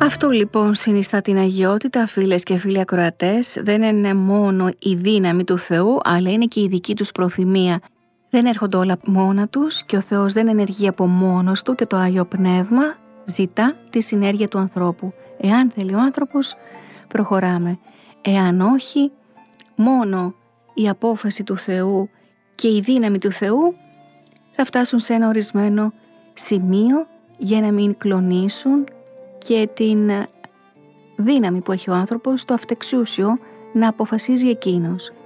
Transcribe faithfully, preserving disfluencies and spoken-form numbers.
Αυτό λοιπόν συνιστά την αγιότητα, φίλες και φίλοι ακροατές. Δεν είναι μόνο η δύναμη του Θεού, αλλά είναι και η δική τους προθυμία. Δεν έρχονται όλα μόνα τους και ο Θεός δεν ενεργεί από μόνος του και το Άγιο Πνεύμα ζητά τη συνέργεια του ανθρώπου. Εάν θέλει ο άνθρωπος, προχωράμε. Εάν όχι, μόνο η απόφαση του Θεού και η δύναμη του Θεού θα φτάσουν σε ένα ορισμένο σημείο για να μην κλονίσουν και την δύναμη που έχει ο άνθρωπος, το αυτεξούσιο, να αποφασίζει εκείνος.